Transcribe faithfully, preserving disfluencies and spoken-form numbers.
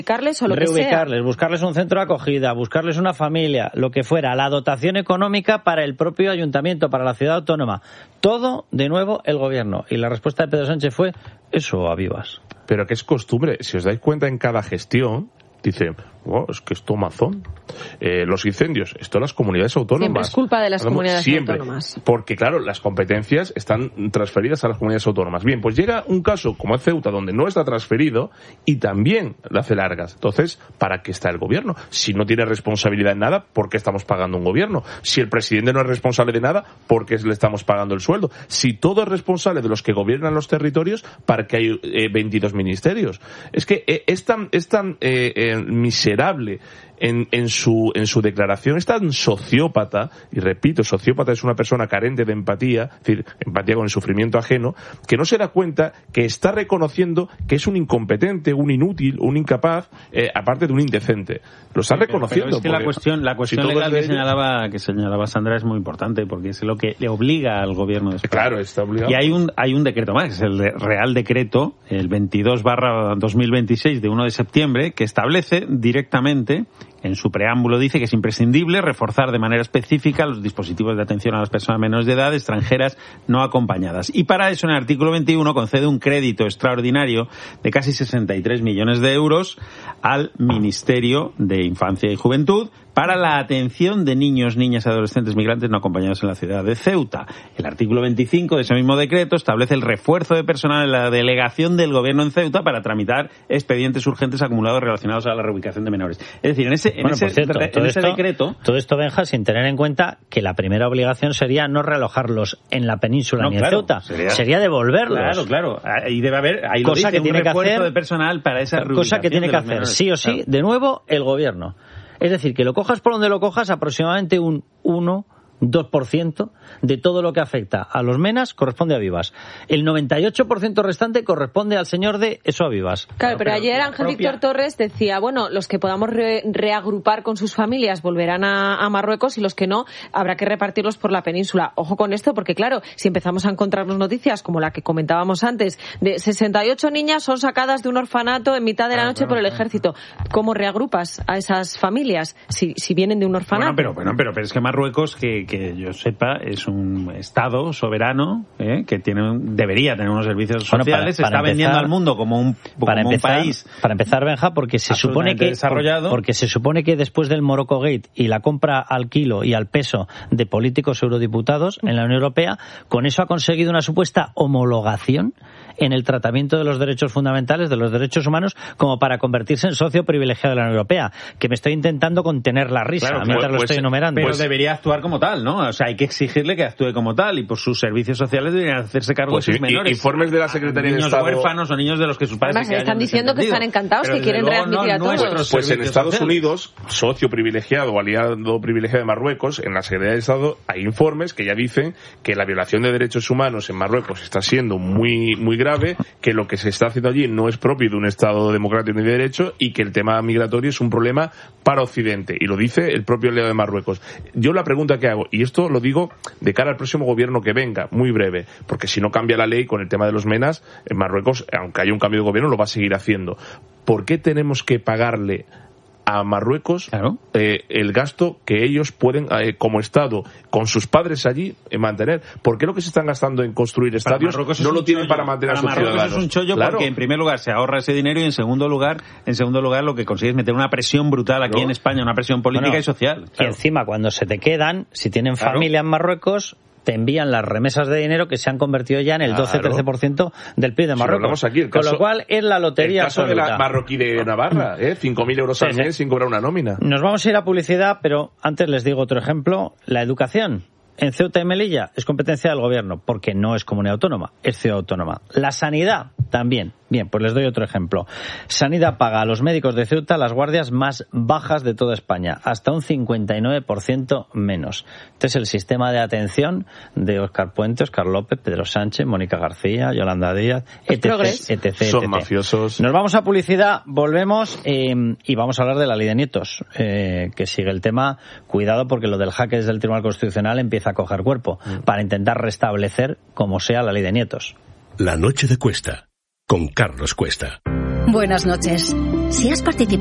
Reubicarles o lo que sea. Reubicarles, buscarles un centro de acogida, buscarles una familia, lo que fuera, la dotación económica para el propio ayuntamiento, para la ciudad autónoma. Todo, de nuevo, el gobierno. Y la respuesta de Pedro Sánchez fue, eso a vivas. Pero que es costumbre, si os dais cuenta en cada gestión, dice, oh, es que esto mazón. Eh, los incendios, esto las comunidades autónomas. Siempre es culpa de las comunidades Siempre, autónomas. Porque, claro, las competencias están transferidas a las comunidades autónomas. Bien, pues llega un caso como el Ceuta, donde no está transferido y también la hace largas. Entonces, ¿para qué está el gobierno? Si no tiene responsabilidad en nada, ¿por qué estamos pagando un gobierno? Si el presidente no es responsable de nada, ¿por qué le estamos pagando el sueldo? Si todo es responsable de los que gobiernan los territorios, ¿para qué hay eh, veintidós ministerios? Es que eh, es tan, es tan eh, eh, miserable En, en su en su declaración, es tan sociópata, y repito, sociópata es una persona carente de empatía, es decir, empatía con el sufrimiento ajeno, que no se da cuenta que está reconociendo que es un incompetente, un inútil, un incapaz, eh, aparte de un indecente. Lo está sí, reconociendo. Pero es que la cuestión, la cuestión si legal que señalaba, que señalaba Sandra es muy importante, porque es lo que le obliga al gobierno de España. Claro, está obligado. Y hay un hay un decreto más, que es el de Real Decreto, el veintidós barra dos mil veintiséis de uno de septiembre, que establece directamente, en su preámbulo dice que es imprescindible reforzar de manera específica los dispositivos de atención a las personas menores de edad extranjeras no acompañadas. Y para eso, en el artículo veintiuno, concede un crédito extraordinario de casi sesenta y tres millones de euros al Ministerio de Infancia y Juventud para la atención de niños, niñas y adolescentes migrantes no acompañados en la ciudad de Ceuta. El artículo veinticinco de ese mismo decreto establece el refuerzo de personal en la delegación del gobierno en Ceuta para tramitar expedientes urgentes acumulados relacionados a la reubicación de menores. Es decir, en ese, en bueno, ese, cierto, en todo ese esto, decreto... Todo esto, Benja, sin tener en cuenta que la primera obligación sería no realojarlos en la península no, ni claro, en Ceuta, sería, sería devolverlos. Claro, claro. Ahí debe haber, ahí cosa lo dice, que tiene un que refuerzo hacer, de personal para esa reubicación. Cosa que tiene que hacer, menores. sí o sí, claro. De nuevo, el gobierno. Es decir, que lo cojas por donde lo cojas, aproximadamente un uno, dos por ciento de todo lo que afecta a los MENAS corresponde a Vivas. El noventa y ocho por ciento restante corresponde al señor de Eso a Vivas. Claro, pero, pero ayer Ángel propia... Víctor Torres decía, bueno, los que podamos re- reagrupar con sus familias volverán a, a Marruecos y los que no, habrá que repartirlos por la península. Ojo con esto, porque claro, si empezamos a encontrarnos noticias como la que comentábamos antes, de sesenta y ocho niñas son sacadas de un orfanato en mitad de la noche por el ejército. ¿Cómo reagrupas a esas familias si, si vienen de un orfanato? Bueno, pero, bueno, pero, pero es que Marruecos, que, que yo sepa, es un estado soberano eh, que tiene debería tener unos servicios sociales, bueno, para, para está empezar, vendiendo al mundo como un, como para empezar, un país para empezar, Benja, porque se supone que desarrollado. porque se supone que después del Morocco Gate y la compra al kilo y al peso de políticos eurodiputados en la Unión Europea, con eso ha conseguido una supuesta homologación en el tratamiento de los derechos fundamentales, de los derechos humanos, como para convertirse en socio privilegiado de la Unión Europea, que me estoy intentando contener la risa claro, mientras pues, lo estoy enumerando. Pero pues, debería actuar como tal, ¿no? O sea, hay que exigirle que actúe como tal y por sus servicios sociales deberían hacerse cargo pues de sus sí, menores. Informes de la Secretaría niños de Estado. huérfanos o niños de los que sus padres Además, se están diciendo que están encantados, pero que quieren luego, readmitir no, a todos. Pues, pues en Estados sociales. Unidos, socio privilegiado o aliado privilegiado de Marruecos, en la Secretaría de Estado hay informes que ya dicen que la violación de derechos humanos en Marruecos está siendo muy muy grave, que lo que se está haciendo allí no es propio de un Estado democrático ni de derecho y que el tema migratorio es un problema para Occidente. Y lo dice el propio aliado de Marruecos. Yo la pregunta que hago, y esto lo digo de cara al próximo gobierno que venga, muy breve, porque si no cambia la ley con el tema de los MENAS, en Marruecos, aunque haya un cambio de gobierno, lo va a seguir haciendo. ¿Por qué tenemos que pagarle a Marruecos claro. eh, el gasto que ellos pueden, eh, como Estado, con sus padres allí, eh, mantener? ¿Por qué lo que se están gastando en construir estadios no lo tienen chollo. para mantener para a sus Marruecos ciudadanos? Es un chollo claro. Porque en primer lugar se ahorra ese dinero y en segundo lugar, en segundo lugar lo que consigue es meter una presión brutal aquí ¿no? en España, una presión política bueno, y social. Y claro. encima cuando se te quedan, si tienen claro. familia en Marruecos, te envían las remesas de dinero que se han convertido ya en el doce trece por ciento del P I B de Marruecos. Si aquí, el caso, con lo cual es la lotería el caso absoluta. de la marroquí de Navarra, ¿eh? cinco mil euros al sí, mes sí. sin cobrar una nómina. Nos vamos a ir a publicidad, pero antes les digo otro ejemplo. La educación en Ceuta y Melilla es competencia del gobierno, porque no es comunidad autónoma, es ciudad autónoma. La sanidad también. Bien, pues les doy otro ejemplo. Sanidad paga a los médicos de Ceuta las guardias más bajas de toda España, hasta un cincuenta y nueve por ciento menos. Este es el sistema de atención de Óscar Puente, Óscar López, Pedro Sánchez, Mónica García, Yolanda Díaz, etcétera, etcétera, etcétera. Son mafiosos. Nos vamos a publicidad, volvemos eh, y vamos a hablar de la ley de nietos, eh, que sigue el tema. Cuidado porque lo del jaque desde el Tribunal Constitucional empieza a coger cuerpo mm. para intentar restablecer como sea la ley de nietos. La noche de Cuesta, con Carlos Cuesta. Buenas noches. Si has participado